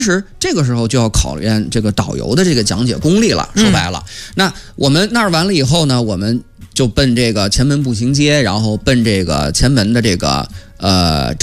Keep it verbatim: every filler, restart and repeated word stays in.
其实这个时候就要考验这个导游的这个讲解功力了。说白了，嗯、那我们那儿完了以后呢，我们就奔这个前门步行街，然后奔这个前门的这个呃。